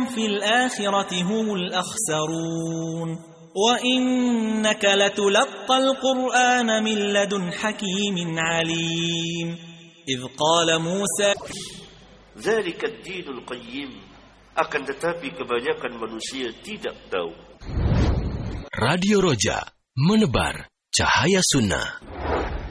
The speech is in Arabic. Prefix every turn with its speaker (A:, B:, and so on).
A: في الآخرة هم الأخسرون وإنك لتلقى القرآن من لدن حكيم عليم إذ قال موسى
B: ذلك الدين القيم akan tetapi kebanyakan manusia tidak tahu.
C: Radio Roja, menebar cahaya sunnah.